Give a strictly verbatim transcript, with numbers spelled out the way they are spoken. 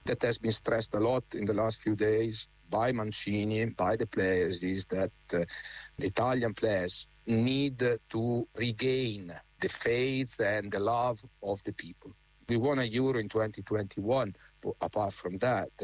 that has been stressed a lot in the last few days by Mancini, by the players, is that uh, the Italian players need to regain the faith and the love of the people. We won a Euro in twenty twenty-one, but apart from that,